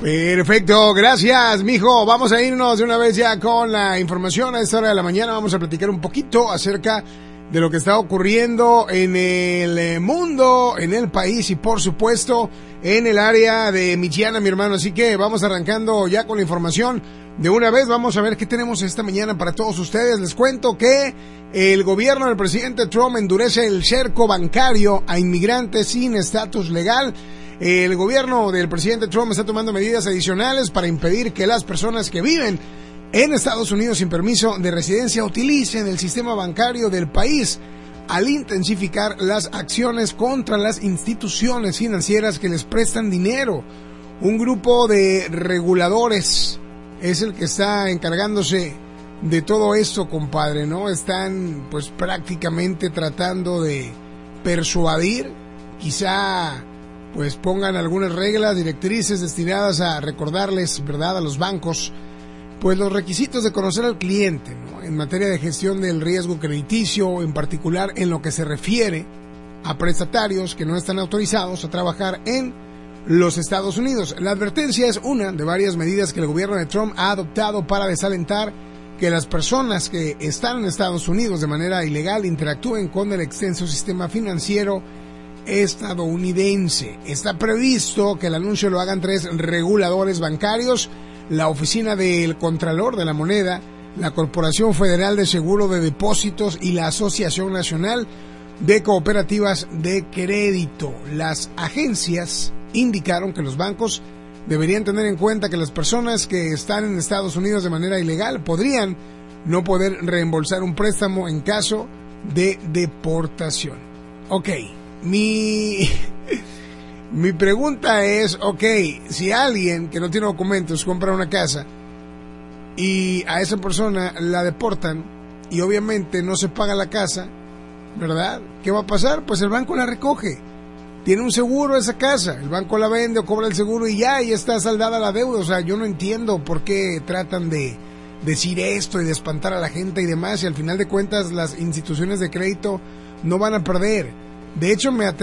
Perfecto, gracias, mijo. Vamos a irnos de una vez ya con la información. A esta hora de la mañana vamos a platicar un poquito acerca de lo que está ocurriendo en el mundo, en el país y por supuesto en el área de Michiana, mi hermano. Así que vamos arrancando ya con la información de una vez. Vamos a ver qué tenemos esta mañana para todos ustedes. Les cuento que el gobierno del presidente Trump endurece el cerco bancario a inmigrantes sin estatus legal. El gobierno del presidente Trump está tomando medidas adicionales para impedir que las personas que viven en Estados Unidos sin permiso de residencia utilicen el sistema bancario del país al intensificar las acciones contra las instituciones financieras que les prestan dinero. Un grupo de reguladores es el que está encargándose de todo esto, compadre, ¿no? Están pues prácticamente tratando de persuadir, quizá pues pongan algunas reglas, directrices destinadas a recordarles, ¿verdad?, a los bancos, pues los requisitos de conocer al cliente, ¿no?, en materia de gestión del riesgo crediticio, en particular en lo que se refiere a prestatarios que no están autorizados a trabajar en los Estados Unidos. La advertencia es una de varias medidas que el gobierno de Trump ha adoptado para desalentar que las personas que están en Estados Unidos de manera ilegal interactúen con el extenso sistema financiero estadounidense. Está previsto que el anuncio lo hagan 3 reguladores bancarios: la Oficina del Contralor de la Moneda, la Corporación Federal de Seguro de Depósitos y la Asociación Nacional de Cooperativas de Crédito. Las agencias indicaron que los bancos deberían tener en cuenta que las personas que están en Estados Unidos de manera ilegal podrían no poder reembolsar un préstamo en caso de deportación. Ok, mi pregunta es, si alguien que no tiene documentos compra una casa y a esa persona la deportan y obviamente no se paga la casa, ¿verdad?, ¿qué va a pasar? Pues el banco la recoge. Tiene un seguro esa casa, el banco la vende o cobra el seguro y ya está saldada la deuda. O sea, yo no entiendo por qué tratan de decir esto y de espantar a la gente y demás, y al final de cuentas las instituciones de crédito no van a perder. De hecho, me